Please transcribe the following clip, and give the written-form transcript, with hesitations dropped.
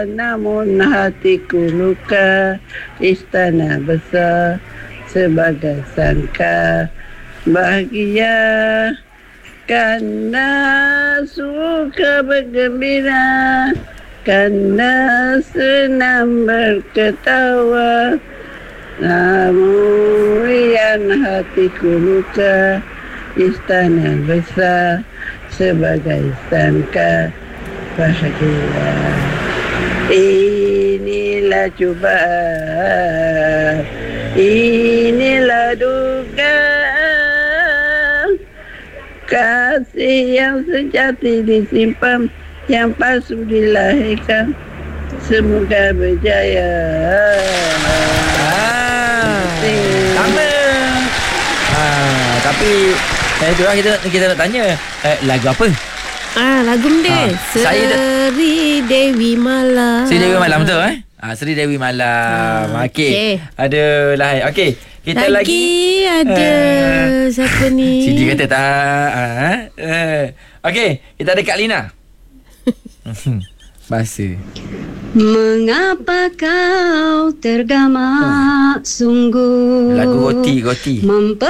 Namun hatiku luka, istana besar sebagai sangka bahagia. Karena suka bergembira, karena senang berketawa. Namun yang hatiku luka, istana besar sebagai sangka bahagia. Inilah cubaan, inilah dugaan, kasih yang sejati disimpan, yang palsu dilahirkan. Semoga berjaya. Sama. Tapi itu lah kita nak tanya, lagu apa? Lagu dia Seri Dewi Malam. Seri Dewi Malam betul Seri Dewi Malam. Okey. Ada lah. Okey. Kita lagi ada siapa ni? Sidi kata tak. Okey, kita ada Kak Lina. Bahasa. Mengapa kau tergamak sungguh? Lagu Goti.